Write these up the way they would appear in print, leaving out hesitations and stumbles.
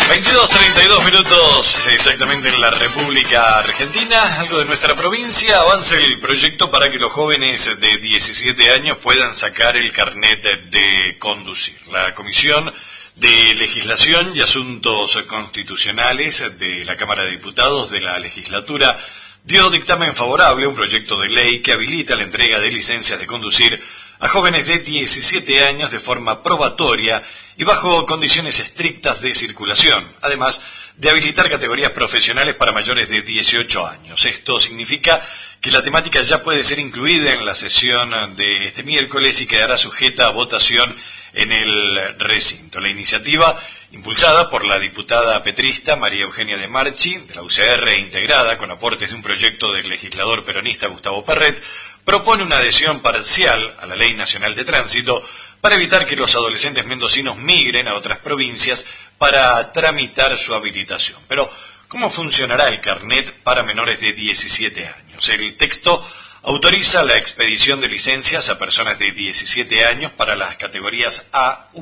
22:32 exactamente en la República Argentina, algo de nuestra provincia. Avanza el proyecto para que los jóvenes de 17 años puedan sacar el carnet de conducir. La Comisión de Legislación y Asuntos Constitucionales de la Cámara de Diputados de la legislatura dio dictamen favorable a un proyecto de ley que habilita la entrega de licencias de conducir a jóvenes de 17 años de forma probatoria y bajo condiciones estrictas de circulación, además de habilitar categorías profesionales para mayores de 18 años. Esto significa que la temática ya puede ser incluida en la sesión de este miércoles y quedará sujeta a votación en el recinto. La iniciativa, impulsada por la diputada petrista María Eugenia de Marchi, de la UCR, integrada con aportes de un proyecto del legislador peronista Gustavo Perret, propone una adhesión parcial a la Ley Nacional de Tránsito para evitar que los adolescentes mendocinos migren a otras provincias para tramitar su habilitación. Pero, ¿cómo funcionará el carnet para menores de 17 años? El texto autoriza la expedición de licencias a personas de 17 años para las categorías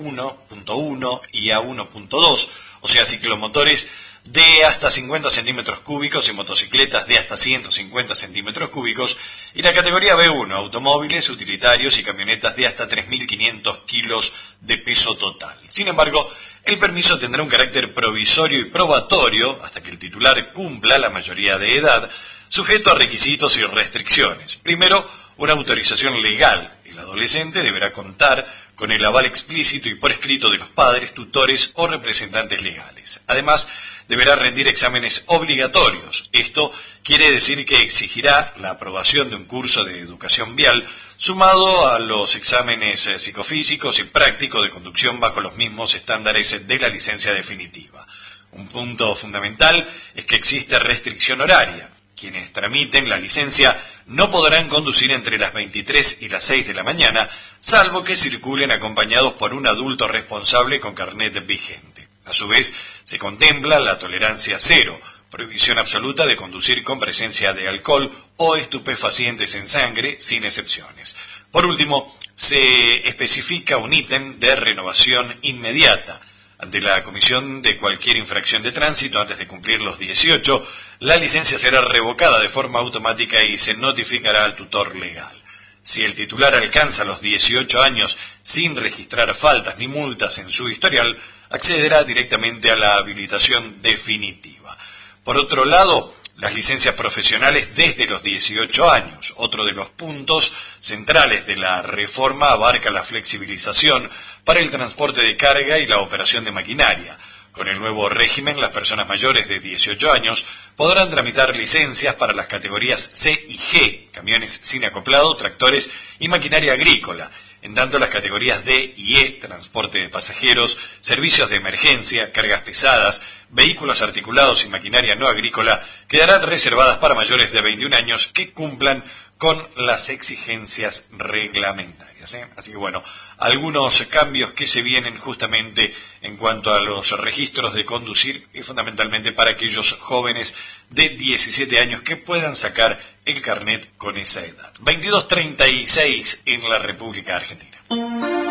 A1.1 y A1.2, o sea, ciclomotores de hasta 50 centímetros cúbicos y motocicletas de hasta 150 centímetros cúbicos, y la categoría B1, automóviles, utilitarios y camionetas de hasta 3.500 kilos de peso total. Sin embargo, el permiso tendrá un carácter provisorio y probatorio hasta que el titular cumpla la mayoría de edad, sujeto a requisitos y restricciones. Primero, una autorización legal. El adolescente deberá contar con el aval explícito y por escrito de los padres, tutores o representantes legales. Además, deberá rendir exámenes obligatorios. Esto quiere decir que exigirá la aprobación de un curso de educación vial, sumado a los exámenes psicofísicos y prácticos de conducción bajo los mismos estándares de la licencia definitiva. Un punto fundamental es que existe restricción horaria. Quienes tramiten la licencia no podrán conducir entre las 23 y las 6 de la mañana, salvo que circulen acompañados por un adulto responsable con carnet vigente. A su vez, se contempla la tolerancia cero, prohibición absoluta de conducir con presencia de alcohol o estupefacientes en sangre, sin excepciones. Por último, se especifica un ítem de renovación inmediata. Ante la comisión de cualquier infracción de tránsito antes de cumplir los 18, la licencia será revocada de forma automática y se notificará al tutor legal. Si el titular alcanza los 18 años sin registrar faltas ni multas en su historial, accederá directamente a la habilitación definitiva. Por otro lado, las licencias profesionales desde los 18 años. Otro de los puntos centrales de la reforma abarca la flexibilización para el transporte de carga y la operación de maquinaria. Con el nuevo régimen, las personas mayores de 18 años podrán tramitar licencias para las categorías C y G, camiones sin acoplado, tractores y maquinaria agrícola. En tanto, las categorías D y E, transporte de pasajeros, servicios de emergencia, cargas pesadas, vehículos articulados y maquinaria no agrícola, quedarán reservadas para mayores de 21 años que cumplan con las exigencias reglamentarias. Así que bueno, algunos cambios que se vienen justamente en cuanto a los registros de conducir y fundamentalmente para aquellos jóvenes de 17 años que puedan sacar el carnet con esa edad. 22:36 en la República Argentina.